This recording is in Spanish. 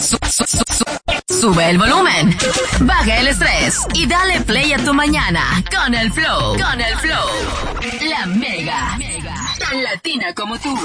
Sube el volumen, baja el estrés y dale play a tu mañana con el flow. La Mega, tan latina como tú.